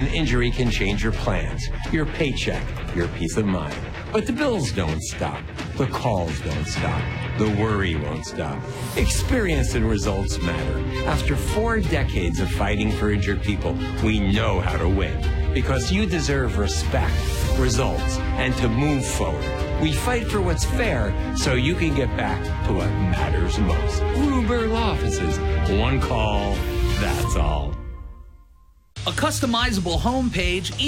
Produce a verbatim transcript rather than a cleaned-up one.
injury can change your plans, your paycheck, your peace of mind. But the bills don't stop. The calls don't stop. The worry won't stop. Experience and results matter. After four decades of fighting for injured people, we know how to win. Because you deserve respect, results, and to move forward. We fight for what's fair so you can get back to what matters most. Ruberg offices. One call, that's all. A customizable homepage